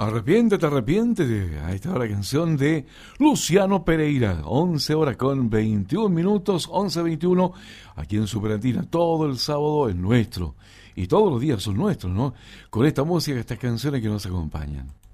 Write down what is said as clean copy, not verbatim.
Arrepiéntete, arrepiéntete. Ahí está la canción de Luciano Pereira. 11 horas con 21 minutos, 11:21, aquí en Superandina. Todo el sábado es nuestro. Y todos los días son nuestros, ¿no? Con esta música, estas canciones que nos acompañan.